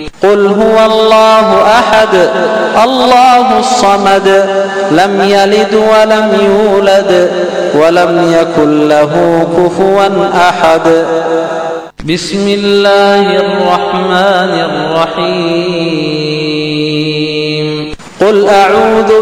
قل هو الله أحد الله الصمد لم يلد ولم يولد ولم يكن له كفوا أحد. بسم الله الرحمن الرحيم. قل أعوذ